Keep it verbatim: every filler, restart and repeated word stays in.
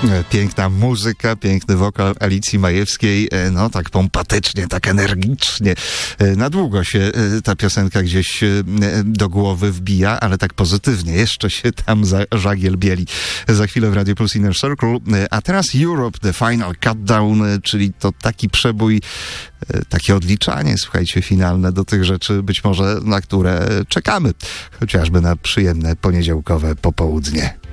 Piękna muzyka, piękny wokal Alicji Majewskiej, no tak pompatycznie, tak energicznie. Na długo się ta piosenka gdzieś do głowy wbija, ale tak pozytywnie. Jeszcze się tam za żagiel bieli. Za chwilę w Radio Plus Inner Circle. A teraz Europe, The Final Countdown, czyli to taki przebój, takie odliczanie, słuchajcie, finalne do tych rzeczy, być może na które czekamy. Chociażby na przyjemne poniedziałkowe popołudnie.